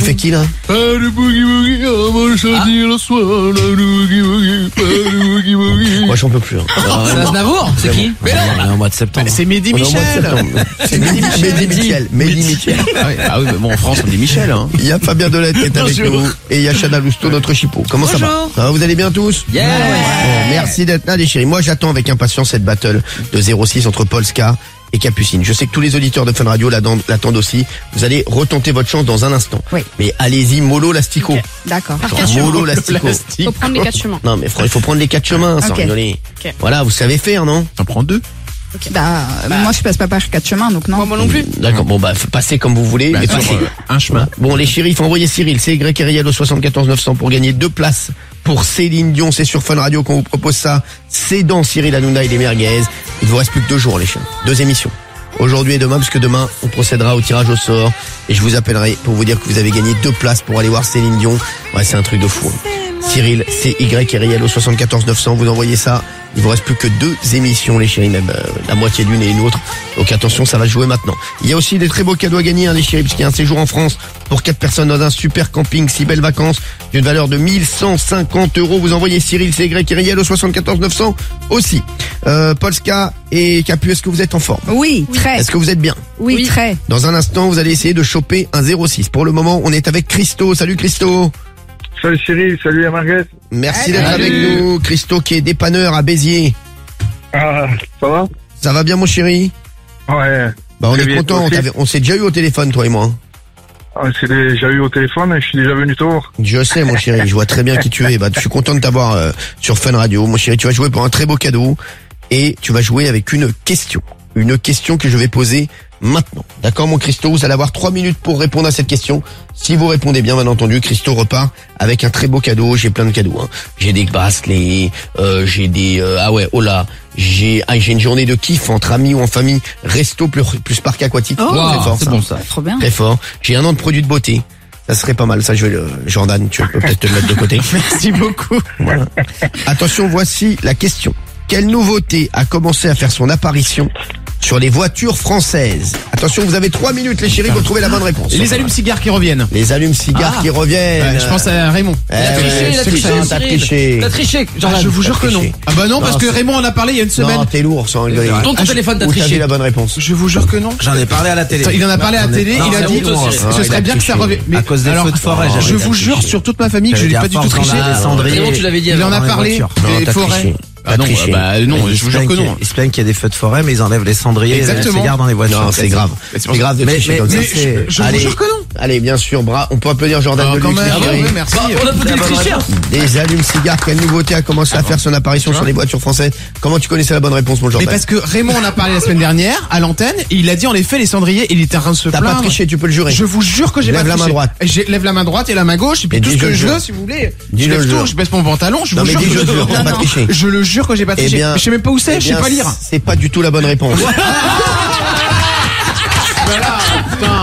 fait qui là? Pas de boogie boogie, on va choisir le soir, la boogie boogie, pas de boogie boogie. Moi j'en peux plus. Hein. C'est Aznavour? C'est qui? Mais non, On est en mois de septembre. c'est Mehdi On est au mois de Michel. septembre. C'est Mehdi Michel. Mehdi Michel. Ah oui, mais bon, en France, on dit Michel, hein. Il y a Fabien Delette qui est avec Bonjour. nous et il y a Chana Lousteau, notre chipot. Comment ça va? Bonjour. Ça va, vous allez bien tous? Yeah. Bon, merci d'être là les chéris. Moi j'attends avec impatience cette battle de 06 entre Polska et Capucine. Je sais que tous les auditeurs de Fun Radio l'attendent aussi. Vous allez retenter votre chance dans un instant. Oui. Mais allez-y, mollo l'astico. D'accord. Mollo l'astico. Faut prendre les 4 chemins. Non mais il faut prendre les 4 chemins sans Ok. rigoler. Ok. Voilà, vous savez faire, non? J'en prends 2. Moi je passe pas par 4 chemins donc non. Moi non plus. D'accord, bon bah passez comme vous voulez. Bah, mais sur passez. un chemin. Bon les chéris, il faut envoyer Cyril, c'est Y Riel au 74 900 pour gagner 2 places pour Céline Dion. C'est sur Fun Radio qu'on vous propose ça. C'est dans Cyril Hanouna et les merguez. Il vous reste plus que 2 jours les chiens. 2 émissions. Aujourd'hui et demain, parce que demain on procédera au tirage au sort et je vous appellerai pour vous dire que vous avez gagné 2 places pour aller voir Céline Dion. Ouais, c'est un truc de fou. Hein. Cyril, c'est Y Riel au 74 900. Vous envoyez ça. Il vous reste plus que 2 émissions, les chéris, même la moitié d'une et une autre. Donc attention, ça va se jouer maintenant. Il y a aussi des très beaux cadeaux à gagner, hein, les chéris, puisqu'il y a un séjour en France pour 4 personnes dans un super camping, 6 belles vacances, d'une valeur de 1150 €. Vous envoyez Cyril, c'est Y Riel au 74 900 aussi. Polska et Capu, est-ce que vous êtes en forme? Oui, très. Est-ce que vous êtes bien? Oui, très. Dans un instant, vous allez essayer de choper un 06. Pour le moment, on est avec Christo. Salut Christo. Salut Cyril, salut à Marguerite. Merci d'être avec nous. Christo qui est dépanneur à Béziers. Ah, ça va? Ça va bien mon chéri? Ouais. Bah on Très est bien, content, toi aussi. on s'est déjà eu au téléphone toi et moi. Hein. Ah, c'est déjà eu au téléphone et je suis déjà venu te voir. Je sais mon chéri, je vois très bien qui tu es. Bah je suis content de t'avoir sur Fun Radio. Mon chéri, tu vas jouer pour un très beau cadeau et tu vas jouer avec une question. Une question que je vais poser maintenant. D'accord mon Christo, vous allez avoir 3 minutes pour répondre à cette question. Si vous répondez bien, bien entendu, Christo repart avec un très beau cadeau. J'ai plein de cadeaux. Hein. J'ai des bracelets, j'ai des... ah ouais, oh là, j'ai une journée de kiff entre amis ou en famille. Resto plus parc aquatique. Oh, très fort, c'est ça. bon ça. Trop bien. Très fort. J'ai un an de produits de beauté. Ça serait pas mal, ça je vais Jordan, tu peux peut-être te le mettre de côté. Merci beaucoup. Voilà. Attention, voici la question. Quelle nouveauté a commencé à faire son apparition sur les voitures françaises? Attention, vous avez 3 minutes les chéris pour trouver la bonne réponse. Et les allumes-cigares qui reviennent. Les allumes-cigares qui reviennent. Ouais, je pense à Raymond. Eh ouais, Il a c'est triché, ça, t'as Cyril. triché. T'as triché, Ah, Jordan. je vous jure que non. triché. Ah bah non, parce Non, que c'est- Raymond en a parlé il y a une semaine. Non, t'es lourd sans rigoler. Ton téléphone, t'as Où t'as triché. dit la bonne réponse? Je vous jure que non. J'en ai parlé à la télé. Il en a parlé à la télé, Non, il a c'est dit honteux, que Cyril. ce il a serait bien que ça triché. revienne. Mais À cause des alors, feux de forêt, je j'avais vous triché. jure sur toute ma famille que je J'avais n'ai dit pas à du tout force triché. dans la cendrier. Raymond, tu l'avais dit. Il en avant. a dans les parlé. voitures. Des t'as forêts. triché. Ah non, triché. bah non, je vous jure que non. Ils se plaignent qu'il y a des feux de forêt, mais ils enlèvent les cendriers et les Exactement. cigares dans les voitures. Non, c'est grave. Mais C'est grave de Mais- tricher mais- comme ça. mais Je vous Allez. jure que non. Allez, bien sûr, on peut applaudir Jordan Ah, de quand Luxe, même. les Ah chéris. ouais, merci. Bah, on a peut-être tricheur. Des allumes-cigares, quelle nouveauté a commencé à faire son apparition sur les voitures françaises? Comment tu connaissais la bonne réponse, mon Mais Jordan? parce que Raymond en a parlé la semaine dernière à l'antenne et il a dit en effet les cendriers, il était en train de se T'as plaindre. pas triché, tu peux le jurer. Je vous jure que j'ai Lève pas la triché. main droite. Lève la main droite et la main gauche et puis Et tout ce dis, je que le je jure. veux si vous voulez. Dis, Je je lève le tout, jure. je baisse mon pantalon, je Non, vous mais jure dis, que je le jure, t'as pas triché. Je le jure que j'ai pas Eh triché. bien, Je sais même pas où c'est, eh je sais bien, pas lire. C'est pas du tout la bonne réponse. Voilà, putain.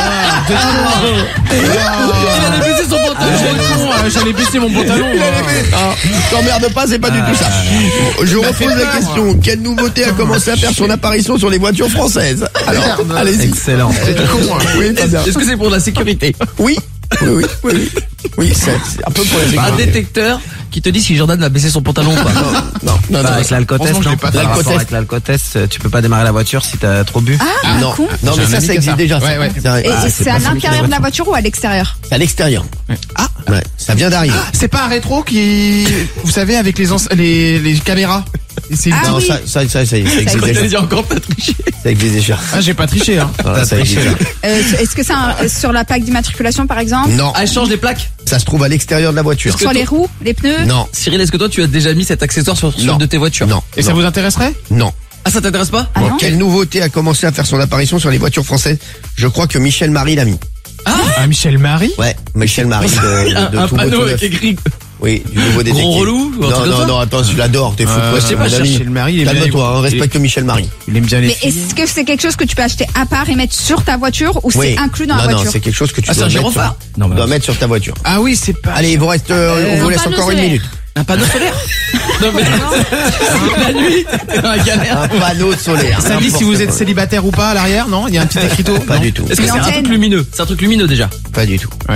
Il avait baissé son pantalon. J'allais baisser mon pantalon. Ah, t'emmerdes pas, c'est pas du tout ça. Je repose la question. Quelle nouveauté a commencé à faire son apparition sur les voitures françaises? Alors, allez-y. Excellent. Oui, très bien. Est-ce que c'est pour la sécurité? Oui, oui. Oui, c'est un peu pour la Un sécurité. détecteur qui te dit si Jordan va baisser son pantalon ou pas. Non, Bah, avec l'alcotest, heureusement que je non l'ai pas fait. Par rapport L'alcotest. avec l'alcotest, tu peux pas démarrer la voiture si t'as trop bu. non, con. non, mais J'ai un ça ami qui a existe ça. déjà. ça. Ouais, ouais. C'est vrai. Et Ah, c'est pas à celui qui l'intérieur l'a de la voiture ou à l'extérieur? C'est à l'extérieur. Ah, Ouais, ça vient d'arriver. c'est pas un rétro qui, vous savez, avec les caméras. Et c'est Ah Non, oui. ça existe existe. déjà. T'as dit encore pas triché. Ça existe déjà. Ah, j'ai pas triché, hein. Voilà, ça existe déjà. Est-ce que c'est sur la plaque d'immatriculation par exemple? Non, Ah, elle change les plaques. ça se trouve à l'extérieur de la voiture. Sur les roues, les pneus? Non, Cyril, est-ce que toi tu as déjà mis cet accessoire sur Non. une de tes voitures? non. Et ça vous intéresserait? Non. Ah, ça t'intéresse pas? Ah non? Quelle nouveauté a commencé à faire son apparition sur les voitures françaises? Je crois que Michel Marie l'a mis. Ah, Michel Marie? Ouais, Michel Marie de Un tout beau, panneau tout avec neuf. écrit. Oui, du nouveau détective. Gros relou ou un truc comme ça Non, attends, tu l'adores, t'es fou. Je sais pas, mon ami. Michel Marie, il est bien- Calme-toi, hein, respecte Michel Marie. Il aime bien les Mais filles. est-ce que c'est quelque chose que tu peux acheter à part et mettre sur ta voiture ou Oui. c'est inclus dans la Non, voiture? c'est quelque chose que tu Ah, c'est dois un mettre gyrophare? sur- tu dois mettre sur ta voiture. Ah oui, c'est pas. Allez, il vous reste, on vous laisse panneau encore une solaire. minute. Un panneau solaire? Non mais la nuit, t'es dans la galère. Un panneau solaire. Ça dit si vous êtes célibataire ou pas à l'arrière, non? Il y a un petit écriteau? Pas Non. du tout. Est-ce que Une c'est un antenne. truc lumineux? C'est un truc lumineux déjà. Pas du tout.